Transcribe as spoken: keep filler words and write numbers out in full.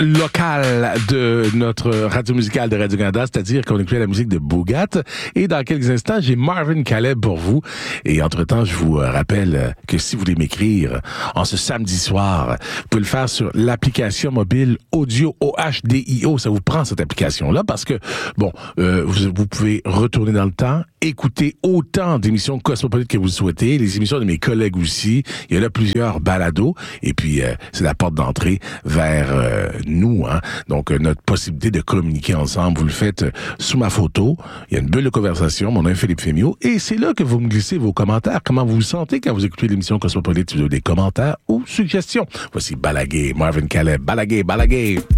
locale de notre radio musicale de Radio-Canada, c'est-à-dire qu'on écoutait la musique de Boogat. Et dans quelques instants, j'ai Marvin Caleb pour vous. Et entre-temps, je vous rappelle que si vous voulez m'écrire en ce samedi soir, vous pouvez le faire sur l'application mobile Audio O H D I O. Ça vous prend cette application-là parce que, bon, euh, vous, vous pouvez retourner dans le temps, écouter autant d'émissions cosmopolites que vous souhaitez, les émissions de mes collègues aussi. Il y a là plusieurs balados. Et puis, euh, c'est la porte d'entrée vers euh, nous. Hein. Donc, euh, notre possibilité de communiquer ensemble, vous le faites euh, sous ma photo. Il y a une bulle de conversation. Mon nom est Philippe Fémiot. Et c'est là que vous me glissez vos commentaires. Comment vous vous sentez quand vous écoutez l'émission Cosmopolite? Si vous avez des commentaires ou suggestions. Voici Balaguer, Marvin Caleb. Balaguer, Balaguer.